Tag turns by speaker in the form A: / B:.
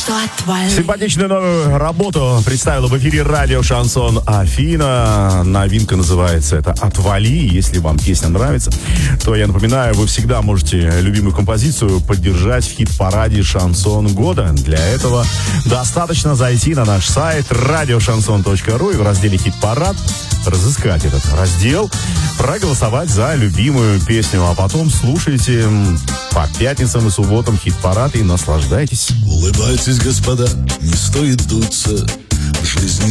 A: Симпатичную новую работу представила в эфире радио «Шансон» Афина. Новинка называется это «Отвали». Если вам песня нравится, то я напоминаю, вы всегда можете любимую композицию поддержать в хит-параде «Шансон года». Для этого достаточно зайти на наш сайт radioshanson.ru и в разделе «Хит-парад» разыскать этот раздел, проголосовать за любимую песню, а потом слушайте по пятницам и субботам хит-парад и наслаждайтесь.
B: Улыбайтесь, господа, не стоит дуться. В жизни